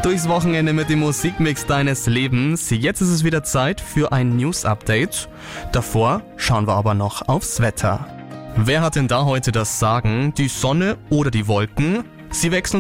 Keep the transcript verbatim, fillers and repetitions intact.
durchs Wochenende mit dem Musikmix deines Lebens. Jetzt ist es wieder Zeit für ein News-Update. Davor schauen wir aber noch aufs Wetter. Wer hat denn da heute das Sagen? Die Sonne oder die Wolken? Sie wechseln